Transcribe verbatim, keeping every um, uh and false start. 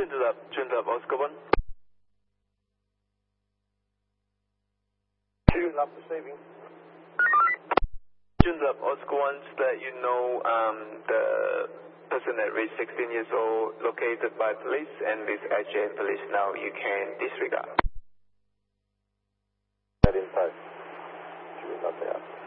Junlab, Junlab, Oscar one. Junlab receiving. Junlab, Oscar one, to let you know um, the person that reached sixteen years old located by police and with I J N police now. You can disregard. That info. Junlab out.